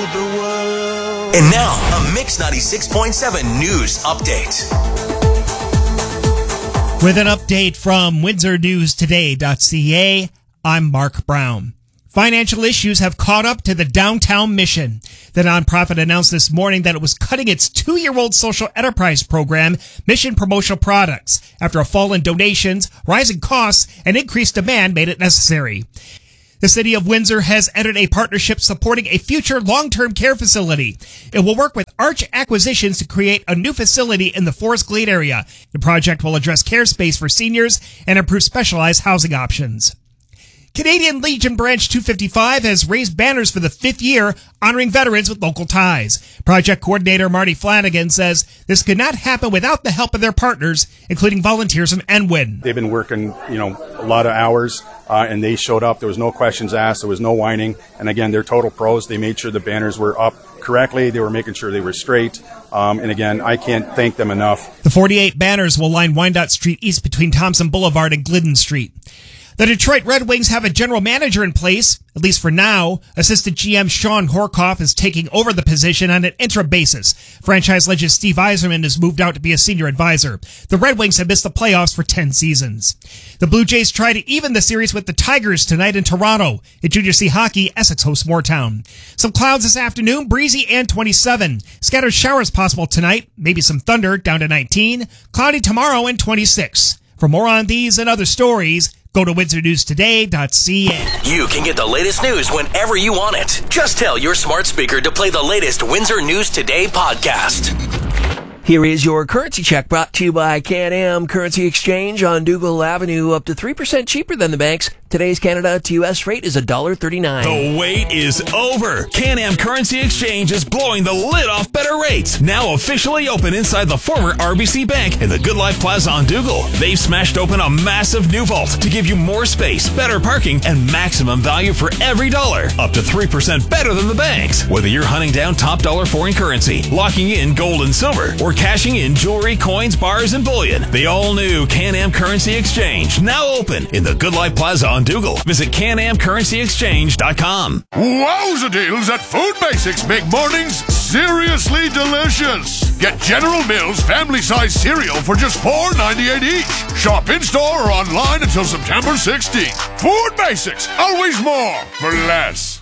the world. And now, a Mix 96.7 News Update. With an update from WindsorNewsToday.ca, I'm Mark Brown. Financial issues have caught up to the Downtown Mission. The nonprofit announced this morning that it was cutting its 2-year-old social enterprise program, Mission Promotional Products, after a fall in donations, rising costs, and increased demand made it necessary. The City of Windsor has entered a partnership supporting a future long-term care facility. It will work with Arch Acquisitions to create a new facility in the Forest Glade area. The project will address care space for seniors and improve specialized housing options. Canadian Legion Branch 255 has raised banners for the 5th year, honoring veterans with local ties. Project coordinator Marty Flanagan says this could not happen without the help of their partners, including volunteers from NWIN. They've been working, a lot of hours, and they showed up. There was no questions asked. There was no whining. And again, they're total pros. They made sure the banners were up correctly. They were making sure they were straight. And again, I can't thank them enough. The 48 banners will line Wyandotte Street East between Thompson Boulevard and Glidden Street. The Detroit Red Wings have a general manager in place, at least for now. Assistant GM Sean Horkoff is taking over the position on an interim basis. Franchise legend Steve Yzerman has moved out to be a senior advisor. The Red Wings have missed the playoffs for 10 seasons. The Blue Jays try to even the series with the Tigers tonight in Toronto. In Junior C hockey, Essex hosts Moortown. Some clouds this afternoon, breezy and 27. Scattered showers possible tonight, maybe some thunder down to 19. Cloudy tomorrow and 26. For more on these and other stories, go to WindsorNewsToday.ca. You can get the latest news whenever you want it. Just tell your smart speaker to play the latest Windsor News Today podcast. Here is your currency check brought to you by Can-Am Currency Exchange on Dougal Avenue, up to 3% cheaper than the banks. Today's Canada to U.S. rate is $1.39. The wait is over. Can-Am Currency Exchange is blowing the lid off better rates. Now officially open inside the former RBC Bank in the Good Life Plaza on Dougal. They've smashed open a massive new vault to give you more space, better parking, and maximum value for every dollar. Up to 3% better than the banks. Whether you're hunting down top dollar foreign currency, locking in gold and silver, or cashing in jewelry, coins, bars, and bullion, the all-new Can-Am Currency Exchange, now open in the Good Life Plaza on Dougal. Visit CanAmCurrencyExchange.com. Wowza deals at Food Basics make mornings seriously delicious. Get General Mills family-size cereal for just $4.98 each. Shop in-store or online until September 16th. Food Basics, always more for less.